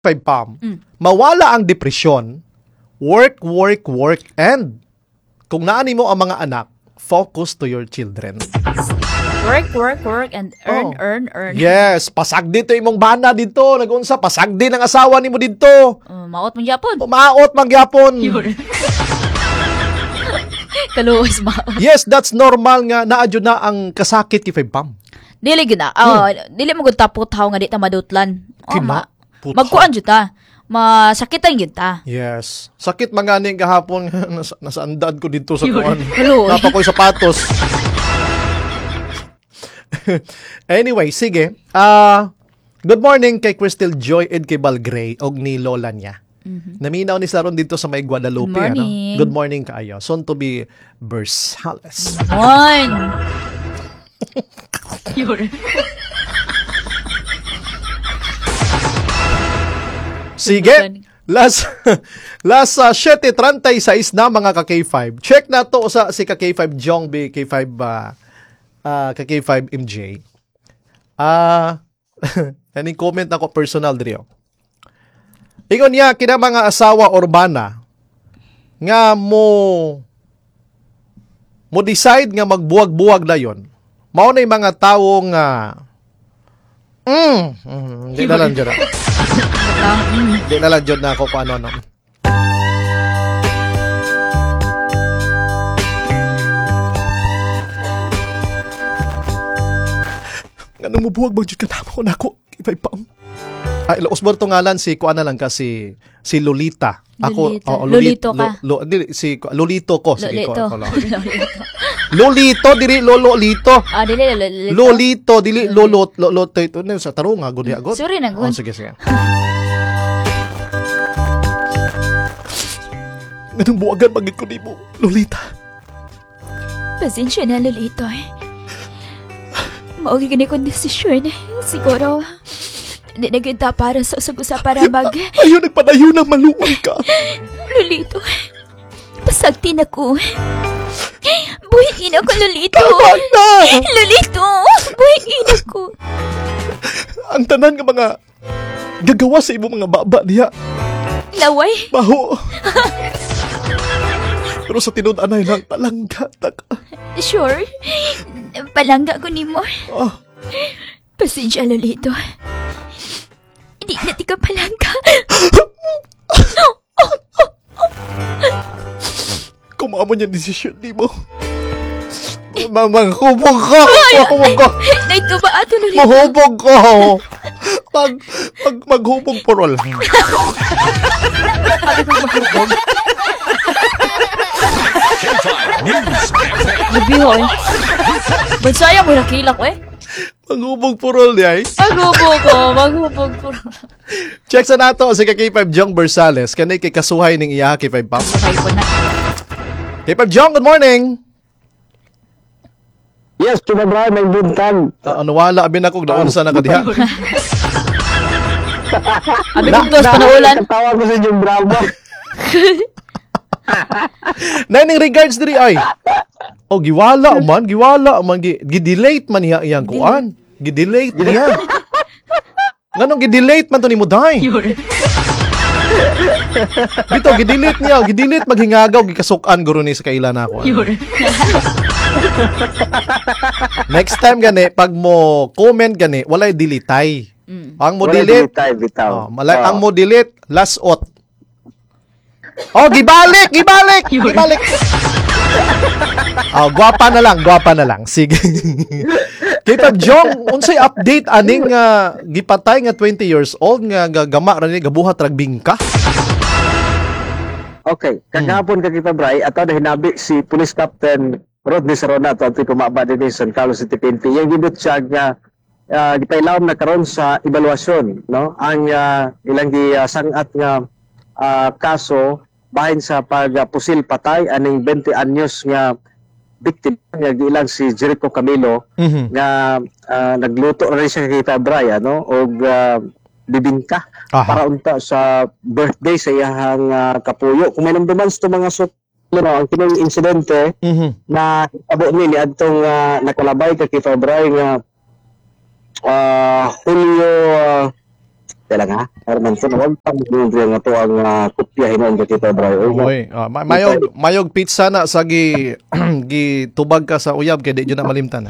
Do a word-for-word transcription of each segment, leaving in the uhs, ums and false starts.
five Pam, Mm. mawala ang depresyon, work, work, work, and kung naani mo ang mga anak, focus to your children. Work, work, work, and earn, Oh. earn, earn. Yes, pasag dito imong bana dito, nagunsa, pasag din ang asawa nimo dito. Uh, maot mong Japon. Umaot magyapon. Kaluwas maot. Yes, that's normal nga naadyo na ang kasakit kay five Pam. Dili gina. Oh, dili mo gud tapot haw nga di ta madutlan. Oh, Kina? ma- Puthaw. magkuan jud ta. Masakitan gyud ta. Yes. Sakit mangani gahapon nasa, nasa andad ko dito sa kuan. Hello. Napa ko'y sapatos. Anyway, sige. Ah, good morning kay Crystal Joy and kay Balgray og ni Lola niya. Mm-hmm. Naminaw ni Saron dito sa may Guadalupe. Good morning. Ano? Good morning kaayo. Soon to be Bersales. One. Sige. Last last uh, seven thirty-six na mga ka-K five. Check na to sa si ka-K five Jong B, K five uh, uh, ka-K five M J. Ah, uh, aning comment ako personal diri. oh. Ingon niya kina mga asawa urbana nga mo mo decide nga magbuwag-buwag na yon. Mao na yung mga tawo nga mm, mm di na lang dyan. Di na lang dyan na ako kung ano no. Nga nang mabuwag bang dyan ka tama ko na ako. Ibay pa. Ay, laos mo ito ngalan si kuan na lang kasi si Lolita. Ako, Lolita. oh, Lolito ka. Lo, lo, di, si Lolito ko. Sige, Lolito. ko, ko, Lolito, dili Lolito. Ah, dili lolito. Lolito, dili Lolot, Lolot ito na sa tarong nga gudi agot. Sorry na Oh, gun. sige, sige. Ganang buwagan magig ko nimo, Lolita. Pasensya na lolito. Mao gyud ni kondisyon. Siguro di na gyud ta para sa usag-usa para mag Ayun, nagpadayo ng maluwag ka. lolito. Pasagtin ako. Buhiin ako, Lolito. Tama na! Lolito, buhiin ako. Ang tanan nga mga gagawa sa imong mga baba niya. Laway. Baho. Pero sa tinud-anay lang, palangga ta ka. Sure. Palangga ko ni mo. Oh, Pasensya, Lolito. Hindi na di ka palangga. kumamon yung desisyon ni mo. Maghubog ko! Maghubog ko! Dito ba ato, Lolito? Mahubog ko! Mag, mag, maghubog porol. Nabihoy. Bansaya mo nakilak, eh. Maghubog porol niya eh. Maghubog ko, maghubog ko. Check sa nato si K five Jong Bersales. Kanay kay kasuhay ning iya K five Pam. Sakay po na. K five Jong, good morning! Yes, kinabra may buntag. Uh, ano wala abin ako daon sa nakadiha. Abi kong dos panaulan. Tawag ko sa yung Bravo. Naning regards diri ay. Oh, giwala man, giwala man gi, gi-delete man niya iyang kuan. Gi-delete niya. Nganong gi-delete man to nimo day? Bito gi-delete niya, gi-delete maghingagaw gikasukan guro ni sa kaila na ako. Next time gani pag mo comment gani, walay delete. Mm. Ang mo Wala delete, dilitay, bitaw. oh, malay Oh. ang mo delete last ot. Oh, gibalik, gibalik, gibalik. Oh, gwapa na lang, gwapa na lang. Sige. Kita Jong, unsay update aning uh, gipatay nga twenty years old nga gagama ra ni gabuhat rag bingka. Okay, kagahapon ka kita bray ato na hinabi si Police Captain Rodney Sarona ato ato kumaba din sa San Carlos City P N P. Yang gibot siya nga uh, gipailawom na karon sa evaluasyon, no? Ang uh, ilang gi uh, sangat nga uh, kaso bahin sa pagpusil patay aning twenty anyos nga victim nga giilang si Jericho Camilo Mhm. nga uh, nagluto na rin siya kay Bray ano og uh, bibingka Aha. para unta sa birthday sa iyang uh, kapuyo. Kung may namduman sa mga sut no, ang kining insidente Mhm. na abo ni adtong uh, nakalabay kay Bray nga uh, Hulyo uh, Kaya lang ha, Herman, kung huwag pang mag-review nga to ang uh, kopya hinon ka kita, bro. Oy, ah, may- mayog mayog pizza na sa gi gi tubag ka sa uyab kay di jud na malimtan.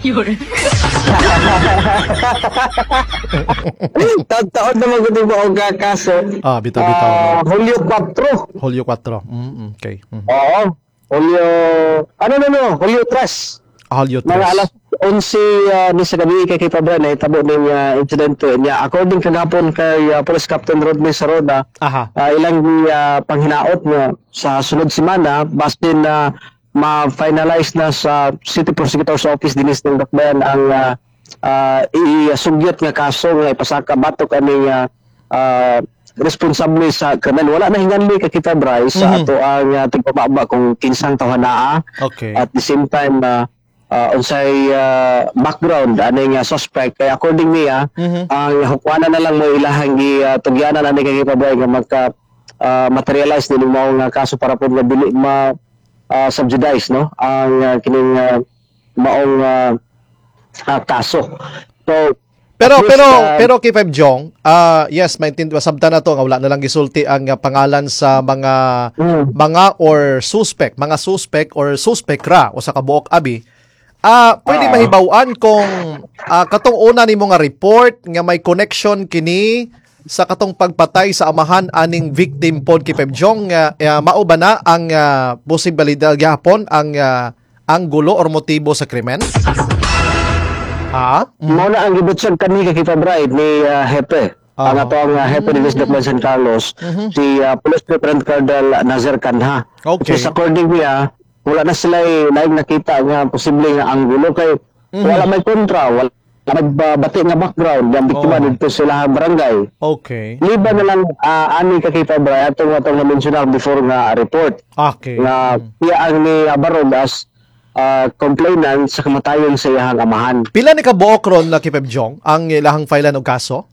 Taon na mag-review mo ang kaso. Ah, bitaw bitaw. Ah, Hulyo four. Hulyo four. Mm, okay. Mm. Oo. Hulyo, ano na no, Hulyo tres. Hulyo Mga tres. alas eleven uh, ni sa gabi kay Kita Bra na itabo ng uh, insidente niya. According kagapon kay uh, Police Captain Rodney Saroda, Aha. uh, ilang uh, panghinaot niya sa sunod semana basta na ma-finalize na sa City Prosecutor's Office dinis ng Dakbayan ang uh, uh, i-sugyot nga kaso nga ipasaka batok ani uh, uh, responsable sa krimen. Wala na hinganli kay Kita Bra sa Mhm. ato ang uh, tigpababa kung kinsang tahanaa. Okay. At the same time uh, uh, unsay uh, background ani nga suspect kay according niya Mhm. ang hukwana na lang mo ilahang gi uh, tugyanan ani kay Kita Bra nga magka uh, materialize nila mao nga kaso para pud nga dili ma uh, subsidize no ang uh, kining uh, maong uh, uh, kaso. So Pero at least, pero uh, pero K five Jong, ah yes, maintindihan sabta na to nga wala na lang gisulti ang ah, pangalan sa mga mm, mga or suspect, mga suspect or suspect ra o sa kabuok abi. Ah, pwede Oo. mahibaw-an kung ah, katong una nimo nga report nga may connection kini sa katong pagpatay sa amahan aning victim pod K five Jong nga uh, mao ba na ang uh, posibilidad gyapon ang ah, ang gulo or motibo sa krimen? Ha? mao na ang gibutsag kani kay Kita Bra ni uh, Hepe. Ah. Ang ato ang uh, Hepe ni Dakbayan San Carlos, si uh, Police Lieutenant Colonel Nazar Kanha. Okay. So, sa according niya, wala na sila naing nakita nga posible nga anggulo kay wala may kontra, wala nagbabati nga background yang biktima Oh. dito sila barangay. Okay. Liba na lang uh, ani ka Kita Bra atong atong na-mention before nga report Okay. nga iya ang ni Abarog as uh, complainant sa kamatayon sa iyang amahan. Pila ni kabuok ron na K five Jong ang ilahang filean og kaso?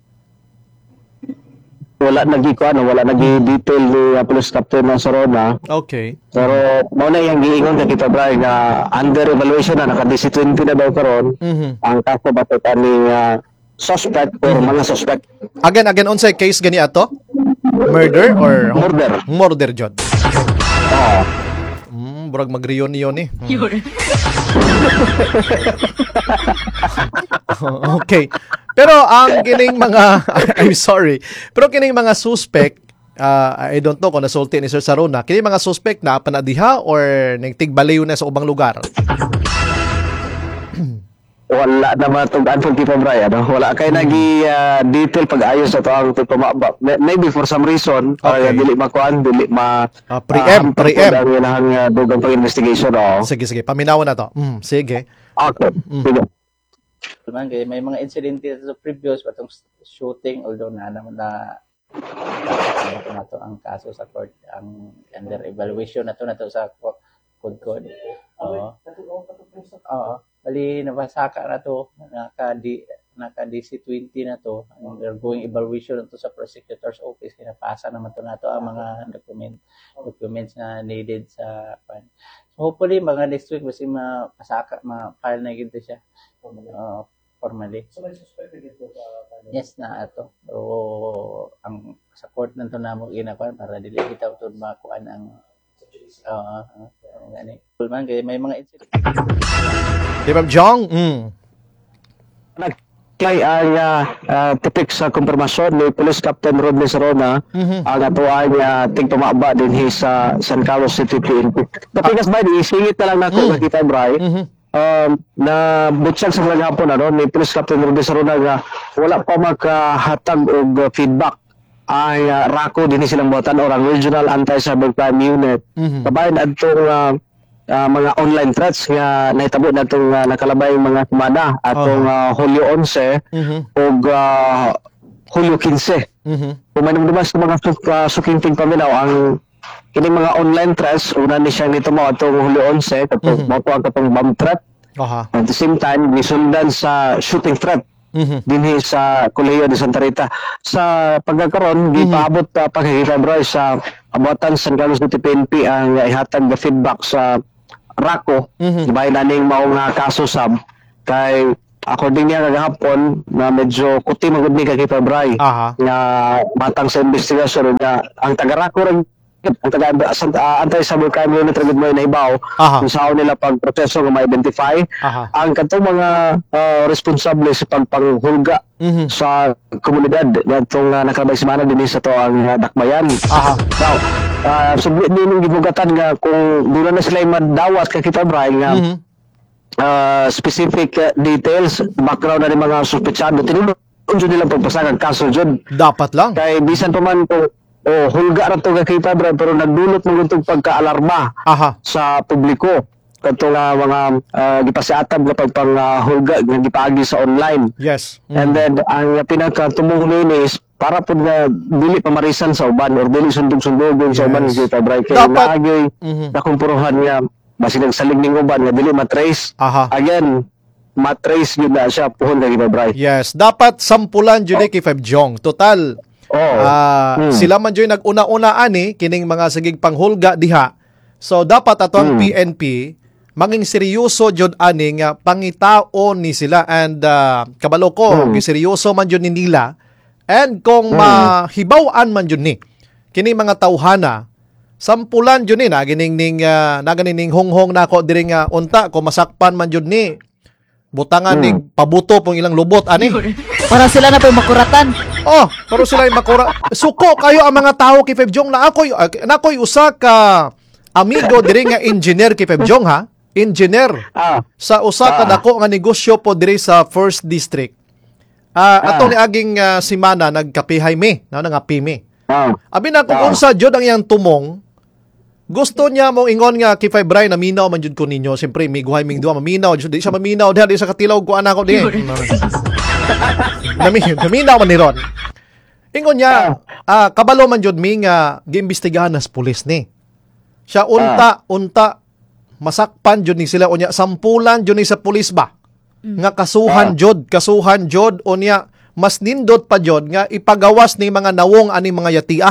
Wala nagi ko ano, wala nagi detail ni uh, Police Captain ng Sorona. Okay. Pero mao na yang giingon ka Kita Bra nga under evaluation na naka D C twenty na daw karon Mhm. ang kaso batutan ni uh, suspect or mga suspect Again, again, unsay case gani ato? Murder or murder. murder jud? Oo. Mm, burag mag-reunion ni. Okay. Pero ang kining mga I'm sorry. Pero kining mga suspect, uh, I don't know kung nasulti ni Sir Saruna, kining mga suspect na panadiha or nagtigbaliw na sa ubang lugar? Wala na matugan pag Kita Bra ano. Wala kay nagi uh, detail pag-ayos sa to ang pagpamaba. Maybe for some reason Okay. uh, dili makuan, dili ma Ah, preempt, ah, hamper preempt. po ang ilang uh, dugang pag-investigation. Oh. Sige, sige. Paminawan na to. Mm, sige. Okay. Sige. Man kay may mga insidente sa previous patong shooting although na naman na ano na to ang kaso sa court ang under evaluation na to na to sa co- code code. Oo. Oo. Bali nabasaka na to naka di naka D C twenty na to undergoing evaluation na to sa prosecutor's office kinapasa naman to na to ang mga document documents na needed sa pan. So hopefully mga next week basi mapasaka ma-file na gid siya. Uh, formally. So may suspected ito pa yes na ato. Pero ang sa court nanto namo ginakuan para dili kita utud makuan ang oo uh, gani. Man kay may mga incident. K five Jong? Mm. Kay ang uh, uh, tipik sa kumpirmasyon ni Police Captain Rodney Sarona Mhm. ang ato ang uh, tingpamaba din hi sa San Carlos City P N P. Tapikas ba di isingit na lang nako Mm. nakita Bray. Mhm. Um, na butsag sa mga hapon ano ni Police Captain Rodney Sarona nga wala pa makahatag og uh, feedback ay uh, Rako din silang buhatan or ang Regional Anti-Cybercrime Unit. Mhm. Kabayan adtong uh, uh, mga online threats nga nahitabo na itong uh, nakalabay mga kumana atong uh, Hulyo eleven Mhm. o uh, Hulyo fifteen. Mhm. Kung may naman sa mga suk uh, sukinting paminaw ang kining mga online threats una ni siyang nito mo atong Hulyo eleven katong Mhm. mm-hmm. mo katong bomb threat Aha. at the same time gisundan sa shooting threat Mhm. dinhi sa Colegio de Santa Rita. Sa pagkakaroon, gipaabot uh, pagkakita bro sa abutan San Carlos City P N P ang ihatag na feedback sa Rako. Mhm. Gibay na ning mao nga kaso sab kay according niya kagahapon na medyo kuti magud ni kay Febray Aha. nga matang sa investigasyon nga ang taga-Rako rin ang taga uh, anti-cyber crime unit rin mo nahibaw Aha. kung saan nila pagproseso nga ma-identify Aha. ang katong mga uh, responsable sa pagpanghulga Mhm. sa komunidad ngatong uh, nakalabay semana dinhi sa to ang uh, dakbayan. Aha. Now, uh, subli din gibugatan nga kung dula na sila madawat kay Febray nga Mhm. uh, specific uh, details, background na ng mga suspetsado. Tinulong dyan nilang pagpasang ang kaso dyan. Dapat lang. Kay bisan pa man kung oh, hulga ra to kay Febray pero nagdulot mo itong pagka-alarma Aha. sa publiko. Kato nga mga uh, gipasiatab na pagpang uh, hulga nga gipaagi sa online. Yes. Mhm. And then ang pinaka-tumong nini is para po na dili pamarisan sa uban or dili sundog-sundogon sa uban Yes. kay Febray. Kaya Dapat- naagay Mhm. nakumpuruhan nga basi nagsalig ning uban nga dili matrace. Aha. Again, matrace yun na siya puhon kay Febray. Yes, dapat sampulan jud ni kay Feb Jong. Total Oh. ah, Hmm. sila man jud nag-una-una ani kining mga sigig panghulga diha. So dapat ato ang Hmm. P N P maging seryoso jud ani nga pangitaon ni sila and ah, kabalo ko Hmm. giseryoso man jud ni nila and kung mahibaw-an man jud ni kini mga tawhana sampulan jud ni na gining ning uh, naganing honghong nako diri nga unta ko masakpan man jud ni butangan Hmm. ning pabuto pong ilang lubot ani. Para sila na po makuratan. Oh, pero sila ay makura. Suko kayo ang mga tao kay Feb Jong na ako'y uh, nako'y usa ka amigo diri nga engineer kay Feb Jong ha. Engineer Ah. sa usa ka Ah. dako nga negosyo po diri sa First District. Ah, Ah. ato ni aging uh, simana nagkapihay me, na nga pime. Ah. Abi na kung Ah. unsa jud ang iyang tumong, gusto niya mong ingon nga kay Febray na minaw man jud ko ninyo. Siyempre, may guhay ming duwa, maminaw. Jud, di siya maminaw. Di sa katilaw ko anak ko. Di. Nami, naminaw man ni Ron. Ingon niya, ah, kabalo man jud mi nga giimbestigahan nas pulis ni. Siya unta, unta, masakpan jud ni sila. Unya, sampulan jud ni sa pulis ba? Nga kasuhan jud, kasuhan jud. Unya, mas nindot pa jud nga ipagawas ni mga nawong ani mga yatiah.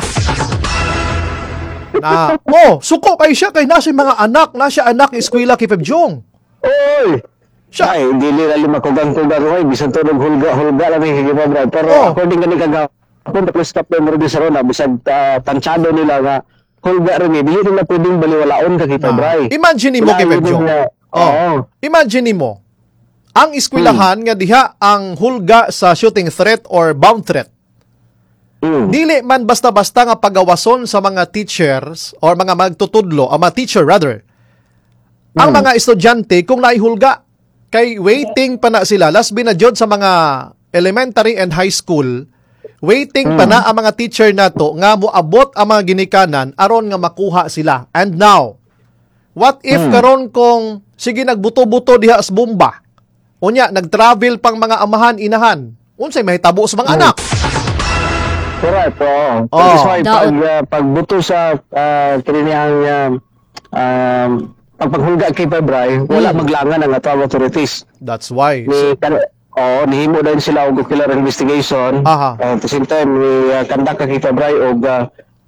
Na, oh, suko kay siya kay nasa mga anak, nasa anak ni eskwela kay Feb Jong. Oy. Siya. Ay, dili na lima kugang-kugang oy, bisan to nag hulga-hulga lang kay Febray. Pero Oh. according kani kaga kung tapos stop na mo sa Rona bisag uh, tansyado nila nga hulga rin eh, dili nila pwedeng baliwalaon ka kay Febray. Imagine mo kay Feb Jong. Oo. Oh. Imagine mo, ang eskwelahan nga diha ang hulga sa shooting threat or bomb threat. Mm. Dili man basta-basta nga pagawason sa mga teachers or mga magtutudlo, o mga teacher rather. Ang mga estudyante kung naihulga kay waiting pa na sila last binadjod sa mga elementary and high school, waiting pa na ang mga teacher nato nga moabot ang mga ginikanan aron nga makuha sila. And now, what if karon kung sige nagbuto-buto diha sa bomba? Unya nag-travel pang mga amahan inahan. Unsay mahitabo sa mga anak? Correct, oo. Oh. That is why pag, Daot. uh, pagbuto sa uh, kiniyang uh, um, pagpaghulga kay Febray, wala maglangan ang atong authorities. That's why. Ni kan oh, nihimo din sila og killer investigation. Aha. Uh, at the same time, ni uh, kandak kay Febray og uh,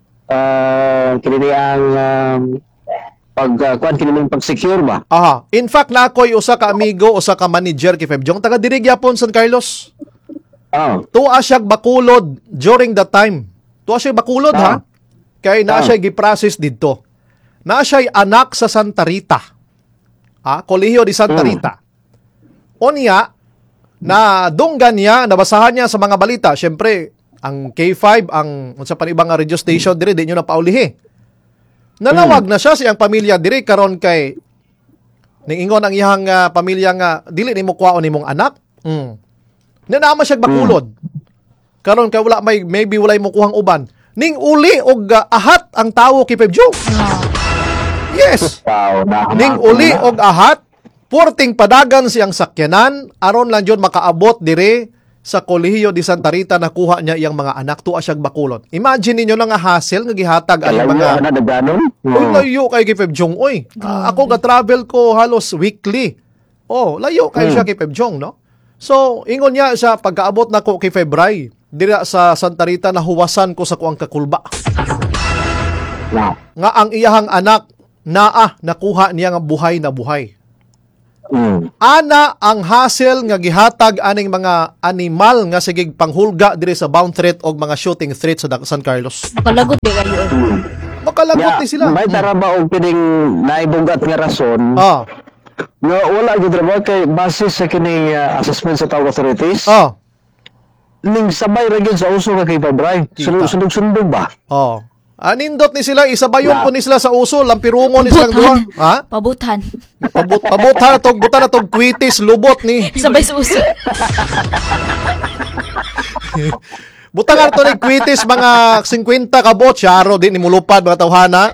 uh, kiniyang um, pag uh, kuan kiniyang pag-secure ba? Aha. In fact, na ako'y usa ka amigo, usa ka manager kay Feb Jong, taga diri gyapon San Carlos. Oh. Tuwa siya bakulod during that time. Tuwa siya bakulod ha. Ah. Kay na Ah. siya giprocess didto. Na siya anak sa Santa Rita. Ah, Kolehiyo di Santa Mm. Rita. Onya na dunggan niya, nabasahan niya sa mga balita. Syempre, ang K five, ang unsa pa ni ibang radio station diri di nyo na paulihi. Nanawag na siya siyang pamilya diri karon kay ningingon ang iyang ah, pamilya nga dili nimo kwaon nimong anak. Mm. Nanama siya bakulod. Karon kay wala may maybe walay mo kuhang uban. Ning uli og ah, ahat ang tawo kay Feb Jong. Yes. Wow, na. Ning uli og ahat porting padagan siyang sakyanan aron lang jud makaabot dire sa Kolehiyo di Santa Rita nakuha niya iyang mga anak tuwa siyang bakulod. Imagine ninyo na nga hassle nga gihatag ang Alam mga mo na naganon? Uy, layo kay kay Feb Jong. Uy, ah, ako ga-travel ko halos weekly. Oh, layo kay siya kay Feb Jong, no? So, ingon niya sa pagkaabot na ko kay Febray, dira sa Santa Rita nahuwasan ko sa kuang kakulba. Wow. Nga ang iyahang anak naa nakuha niya nga buhay na buhay. Mm. Ana ang hassle nga gihatag aning mga animal nga sigig panghulga diri sa bound threat og mga shooting threat sa San Carlos. Makalagot di kayo. Makalagot ni sila. May tara ba og pining naibugat nga rason Ah, nga wala gyud ra mo kay base sa kining uh, assessment sa tawag authorities. ah, Ning sabay ra gyud sa uso ka kay Pabray. Kita. Sunod-sunod ba? oh. Anindot ni sila, isabayon Na. po ni sila sa uso, lampirungon ni silang duha. Ha? Pabutan. Pabut pabutan na tog, butan na tog kwitis, lubot ni. Sabay sa uso. Butan nga to ni kwitis, mga fifty kabot, syaro din, ni mulupad, mga tawhana.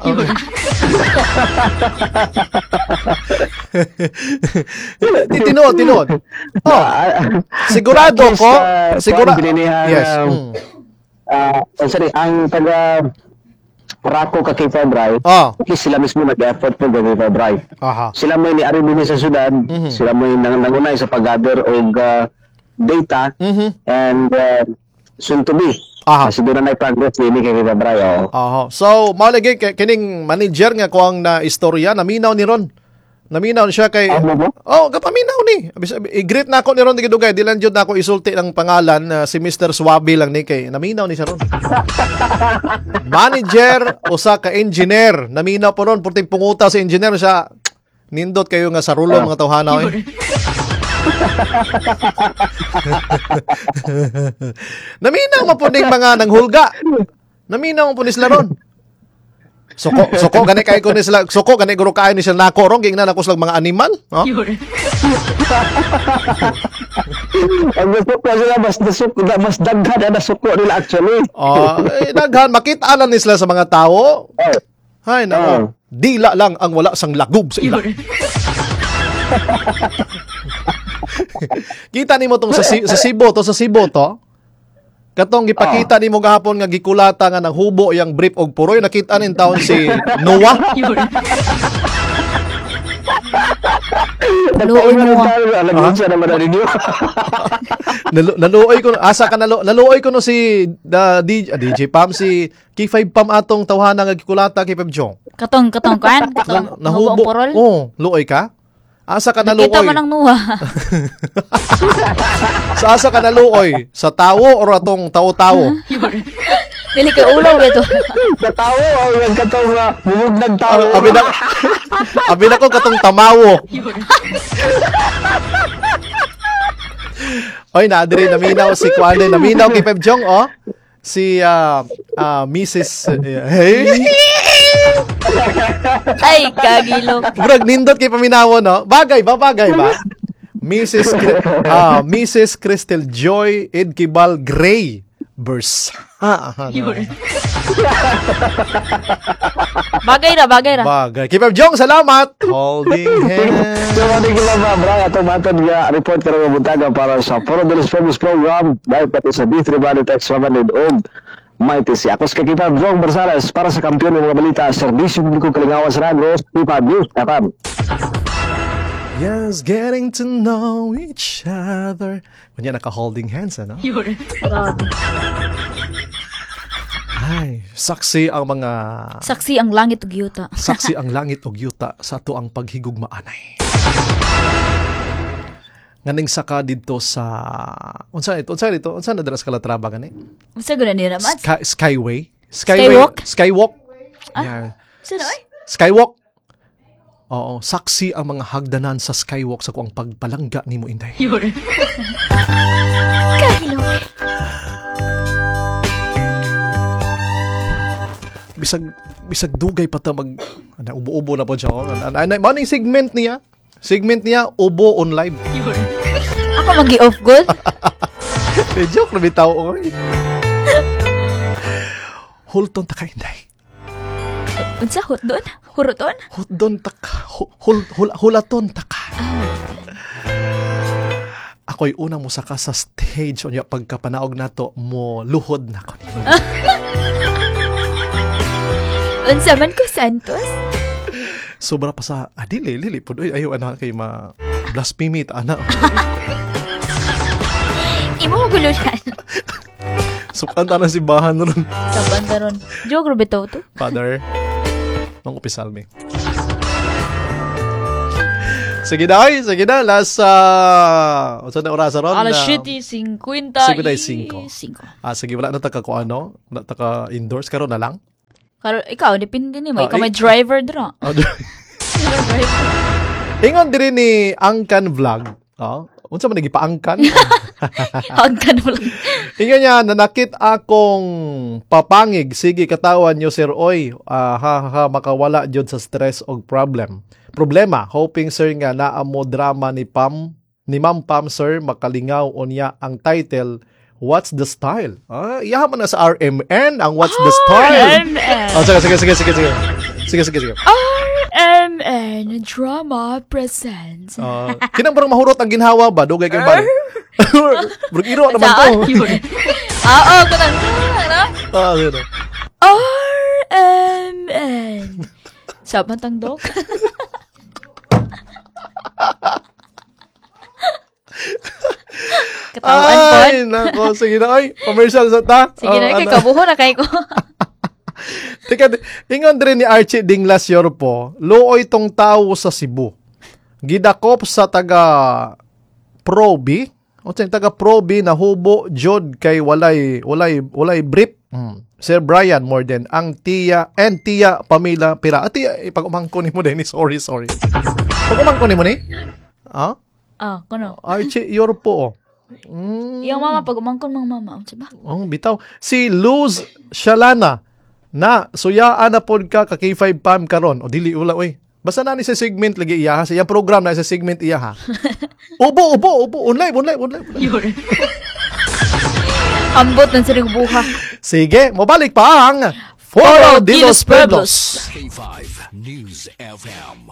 Tinood, tinood. Oh, sigurado ko, sigurado. Yes. Mm. Ah, uh, sorry, ang taga Rako ka kay Pabray. Oh, At least sila mismo nag-effort po kay Pabray. aha. Sila may ni-ari din sa syudad, Mhm. sila may nang nangunay sa pag-gather og uh, data Mhm. and uh, soon to be. Aha. Kasi doon na progress din kay Pabray. Oh. Aha. So, mao lagi kay kining manager nga kuang na istorya naminaw ni Ron. Naminaw siya kay Ano ba? Oh, kapaminaw ni. Abis- I-greet na ako ni Ron Digidugay. Di lang jud na ako isulti ng pangalan na si Mister Swabe lang ni kay naminaw ni siya Ron. Manager usa ka engineer. Naminaw po Ron purting punguta si engineer siya. Nindot kayo nga sa rulo mga tawhana eh. Naminaw mo po ding mga nanghulga. Naminaw mo po ni sila Ron. Suko, suko gani kay ko ni sila, suko gani guro kay ni sila nako ron gingnan ako sila mga animal, oh? Ang gusto ko sila mas nasuk, mas daghan na suko nila actually. Oh, eh, daghan makita lang ni sila sa mga tao. Oh. Hay nako. Oh. Dila lang ang wala sang lagub sa ila. Kita nimo tong sa, Si- sa Cebu to sa Cebu to. Katong gipakita nimo gahapon nga gikulata nga nang hubo yang brief og puroy nakita nin taon si Noah. Luoy mo. Alam mo sa naman ninyo. Nalu- naluoy ko asa ka nalu- naluoy ko no si the D J, ah, D J Pam si K five Pam atong tawhana nga gikulata kay Pam Jong. Katong, katong kan? Katong, Na, nahubo ang porol? Oh, luoy ka? Asa ka naluoy? Nakita mo ng nuha. Sa asa ka naluoy? Sa tawo or atong tawo-tawo? Dili kay ulaw ito. Sa tao, ang katong uh, bubog ng tao. Ah, abi na abi na ko katong tamawo. Oy, na diri naminaw si Kwande, naminaw kay Pep Jong, oh. Si ah ah, Missus uh, hey. Ay, kagilo. Brag nindot kay paminawo no. Bagay ba bagay ba? Missus Cri- ah Missus Crystal Joy Edkibal Gray Burst. Ah, ah, no. Bagay ra, bagay ra. Bagay. Kay Pep Jong, salamat. Holding hands. So, ano yung mga bra, atong matod nga report ka ng buntaga para sa Puro de los Famous Program dahil pati sa D three Bali Text Mamanid o Mighty si Akos Kakipa Jong Barsales para sa kampiyon ng mga balita Servisyo Publiko Kalingawan sa Radyo Pipa News F M. Yes, getting to know each other. Kanya naka-holding hands, ano? Ay, saksi ang mga... Saksi ang langit ug yuta. Saksi ang langit og yuta sa ato ang paghigugmaanay. Nganing saka dito sa... Unsa ito? Unsa dito? Unsa na dira sa Calatrava gani? Unsa gud ni Ramat? Sky, Skyway? Skywalk? Skywalk. Ah? Yeah. Sino ay? Skywalk. Oo, saksi ang mga hagdanan sa Skywalk sa kuang pagpalangga nimo Inday. Kagilo. Bisag bisag dugay pa ta mag ana ubo-ubo na po siya. Ana ana mo ning segment niya. Segment niya ubo on live. Ako magi-off good? Eh, joke na bitaw oy. Hulton ta ka Inday. Unsa hot doon? Huruton? Hutdon ta ka. Hul, hul, hul- hulaton ta ka. Ako'y unang mo saka sa stage unya pagkapanaog nato mo luhod na ko nimo. Unsa man ko Santos? Sobra pa sa adili lili pud oy ayo ana kay ma blasphemy ta ana. Imo guluhan. Sukan ta na si bahan ron. Sa bandaron. Joke ro bitaw to. Father, mang upisalmi. Sige na, oy. Sige na. Last, uh, unsa na oras ron? Alas Na- siete cincuenta Sige na, cinco. cinco. Ah, sige, wala na taka ko ano. Wala taka indoors. Karon na lang. Karo, ikaw, depende ni mo. Ah, Ikaw may ik- driver dra. Oh, Ingon diri ni Angkan Vlog. Oh, unsa man nagipaangkan? Hangkan mo lang. Ingon niya, nanakit akong papangig. Sige, katawan nyo, sir. Oy, ah, ha, ha, makawala jud sa stress og problem. Problema, hoping, sir, nga naamo drama ni Pam, ni Ma'am Pam, sir, makalingaw unya ang title, What's the Style? Ah, iyahan man na sa R M N ang What's the Style. R M N. Oh, sige, sige, sige, sige, sige. Sige, sige, sige. R M N Drama presents. Ah, kinang barang mahurot ang ginhawa ba? Dugay kay ba? Burg iro naman to. Saan yun? Ah, oh, katang. Ano? Ah, sige. R M N. Saban tang dok? Katawan po. Ay, nako, sige na. Ay, commercial sa ta. Sige na, Oh, kay ano. kabuho na kay ko. Teka, ingon rin ni Archie Dinglas Yorpo, luoy tong tao sa Cebu. Gidakop sa taga Probi, o sa taga Probi na hubo jod kay walay walay walay brief. Hmm. Sir Brian more than ang tiya and tiya Pamela Pira. Ati pag umangko nimo din, sorry, sorry. Pag umangko nimo ni? Ha? Ah, kuno. Archie Yorpo. Oh. Mm. Yung mama, pag umangkon mga mama, ano ba? Oh, bitaw. Si Luz Shalana na suyaan na pod ka ka K five Pam karon. O dili ula oy. Basta na ni sa segment lagi iya ha. Sa iyang program na sa segment iya ha. Ubo, ubo, ubo. Online, online, online. online. Ambot ng sinig buha. Sige, mabalik pa ang Foro de los Pueblos. K five News F M.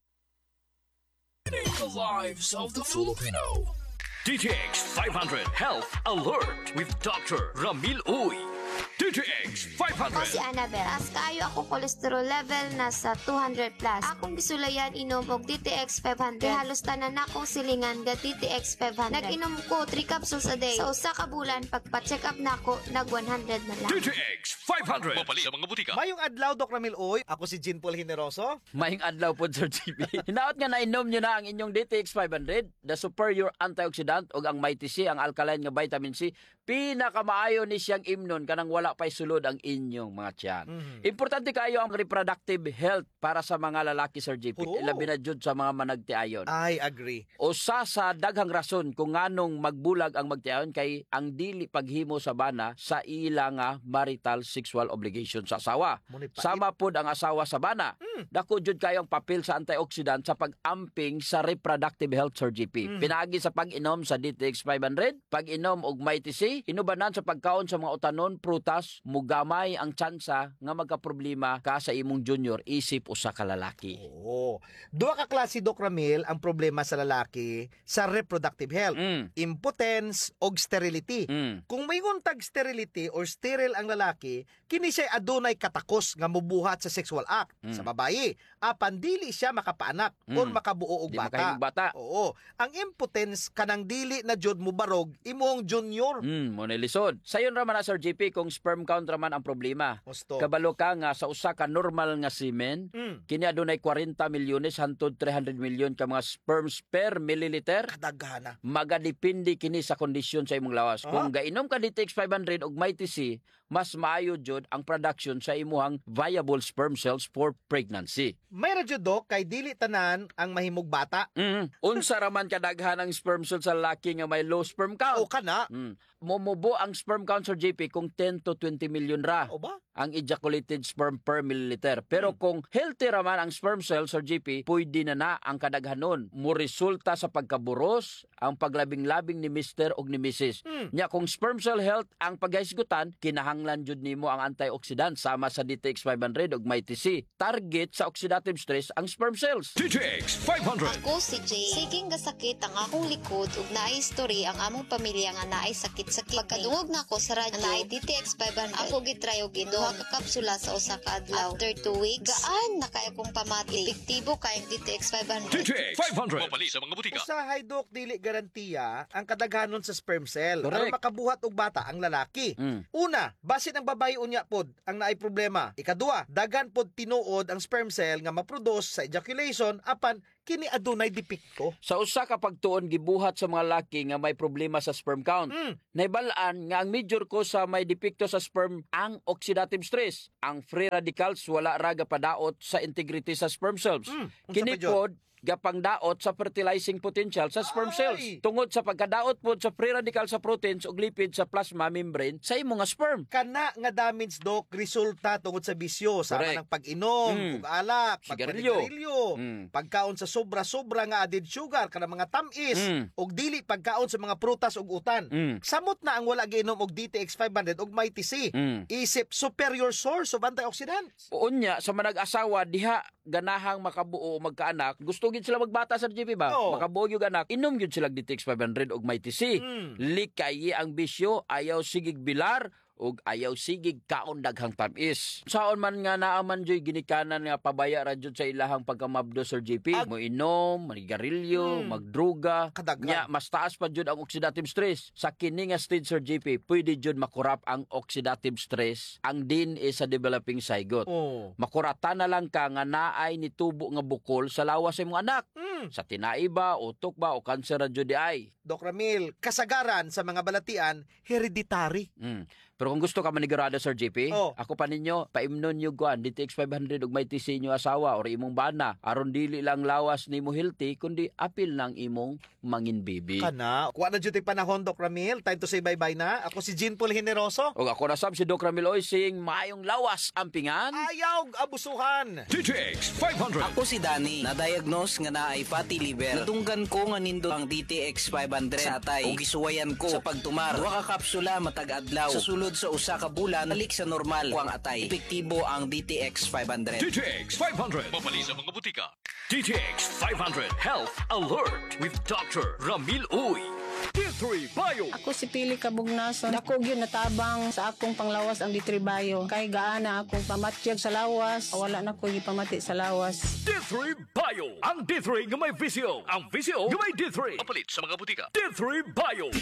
The lives of the Filipino. D T X five hundred Health Alert with Doctor Ramil Uy. D T X five Ako hundred. si Annabel. As kaayo ako cholesterol level nasa two hundred plus. Akong bisulayan inom og D T X five hundred. Halos tanan akong silingan ga D T X five hundred. Nag-inom ko three capsules a day. Sa usa ka bulan pagpa-check up nako nag one hundred na lang. D T X five hundred. Mapali sa mga butika. Mayong adlaw, Doc Ramil Uy. Ako si Jean Paul Generoso. Maying adlaw po, Sir G B. Hinaot nga nainom nyo na ang inyong D T X five hundred, the superior antioxidant o ang Mighty C, ang alkaline nga vitamin C. Pinakamaayo ni siyang imnon kanang wala pa'y sulod ang inyong mga tiyan. Mhm. Importante kayo ang reproductive health para sa mga lalaki, Sir G P. Oo. Labi na jud sa mga managtiayon. I agree. Usa sa daghang rason kung nganong magbulag ang magtiayon kay ang dili paghimo sa bana sa ila nga marital sexual obligation sa asawa. Munay pait. Sama pod ang asawa sa bana. Mm. Dako jud kayo ang papel sa antioxidant sa pag-amping sa reproductive health, Sir G P. Mm. Pinaagi sa pag-inom sa D T X five hundred, pag-inom og Mighty C, inubanan sa pagkaon sa mga utanon, prutas, mugamay ang tsansa nga magkaproblema ka sa imong junior isip usa ka lalaki. Oo. Duha ka klase, Doc Ramil, ang problema sa lalaki sa reproductive health. Mm. Impotence og sterility. Mm. Kung may tag sterility or sterile ang lalaki, kini siya adunay katakos nga mubuhat sa sexual act. Mm. Sa babayi, apan dili siya makapaanak or Mm. makabuo og Di bata. makahimong bata. Oo. Ang impotence kanang dili na jud mo barog imong junior. Mm, mo lisod. Sayon ra man na, Sir G P, kung sperm count ra man ang problema. Gusto. Kabalo ka nga sa usa ka normal nga semen, Mm. kini adunay forty milyones hangtod three hundred milyon ka mga sperms per milliliter. Kadagana. Magadepende kini sa kondisyon sa imong lawas. Ah. Kung gainom ka D T X five hundred og Mighty C, mas maayo jud ang production sa imuhang viable sperm cells for pregnancy. May radyo, Doc, kay dili tanan ang mahimog bata. Mm. Unsa ra man kadaghan ang sperm cells sa lalaki nga may low sperm count? O kana. Mm. Momubo ang sperm count, Sir J P, kung ten to twenty million ra O ba? ang ejaculated sperm per milliliter. Pero Hmm. kung healthy raman ang sperm cells, Sir J P, pwede na na ang kadaghanon. Mo resulta sa pagkaburos ang paglabing-labing ni Mister o ni Missus Hmm. Nya kung sperm cell health ang paghisgutan, kinahanglan jud nimo ang antioxidant sama sa D T X five hundred ug Mighty C. Target sa oxidative stress ang sperm cells. D T X five hundred. Ako si Jay. Siging gasakit ang akong likod ug naay history ang among pamilya nga naay sakit-sakit. Pagkadungog na ako sa radyo, naay D T X five hundred. Ako gitry og duha ka kapsula sa usa ka adlaw. After two weeks, gaan na kay akong pamati. Epektibo kay ang D T X five D hundred. T X five hundred. Mapali sa mga butika. Usahay, Doc, dili garantiya ang kadaghanon sa sperm cell Correct. aron makabuhat og bata ang lalaki. Mm. Una, basin ang babae unya pod ang naay problema. Ikaduha, dagan pod tinuod ang sperm cell nga maproduce sa ejaculation apan kini adunay depekto. Sa usa ka pagtuon gibuhat sa mga laki nga may problema sa sperm count. Mm. Naibalaan nga ang major cause sa may depekto sa sperm ang oxidative stress. Ang free radicals wala ra gapadaot sa integrity sa sperm cells. Mm. Unsa Kini pa, John? pod gapangdaot sa fertilizing potential sa sperm Ay! cells. Tungod sa pagkadaot pod sa free radical sa proteins ug lipid sa plasma membrane sa imo nga sperm. Kana nga damage dok resulta tungod sa bisyo sama Correct. ng pag-inom, Mm. ug alak, Sigarilyo. pagpanigarilyo, Mm. pagkaon sa sobra-sobra nga added sugar kana mga tamis, Mm. ug dili pagkaon sa mga prutas ug utan. Mm. Samot na ang wala giinom og D T X five hundred ug may T C. Mm. Isip superior source of antioxidants. Unya sa manag-asawa diha ganahang makabuo o magkaanak, gusto gid sila magbata sa G P ba? Oo. Makabuo gyud anak, inom gyud sila D T X five hundred og may T C. Mm. Likayi ang bisyo, ayaw sigig bilar ug ayaw sigig kaon daghang tamis. Saon man nga naaman joy ginikanan nga pabaya ra jud sa ilahang pagkamabdo Sir J P, Ag- mo inom, manigarilyo, Mm. magdruga, Kadaghan. nya mas taas pa jud ang oxidative stress. Sa kini nga stage Sir J P, pwede jud makurap ang oxidative stress ang D N A sa developing zygote. Oh. Makurata na lang ka nga naay ni tubo nga bukol sa lawas sa imong anak. Mm. Sa tinai ba, utok ba, o kanser ra jud di ay. Doc Ramil, kasagaran sa mga balatian hereditary. Mm. Pero kung gusto ka manigurado Sir J P, Oh. ako pa ninyo, paimnon nyo kuan, D T X five hundred ug may T C nyo asawa or imong bana. Aron dili lang lawas nimo healthy, kundi apil ng imong mangin baby. Kana, kuha na dyan yung panahon, Doc Ramil. Time to say bye-bye na. Ako si Jean Paul Generoso. O ako na sab si Doc Ramil Oysing, maayong lawas ampingan. Ayaw abusuhan. D T X five hundred. Ako si Danny, na-diagnose nga naay fatty liver. Natunggan ko nga nindo ang D T X five hundred sa atay o gisuwayan ko sa pagtumar. Duha ka kapsula matag adlaw. Sa sulod sa usa ka bulan, balik sa normal ko ang atay. Epektibo ang D T X five hundred. D T X five hundred. Mapali sa mga butika. D T X five hundred Health Alert with Doctor Ramil Uy. D three Bio. Ako si Pili Kabugnason. Dako gyud natabang sa akong panglawas ang ditribayo. Kay gaana akong pamatyag sa lawas. Wala na ko gipamati sa lawas. D three Bio. Ang D three nga may visio. Ang visio nga may D three. Mapalit sa mga butika. D three Bio.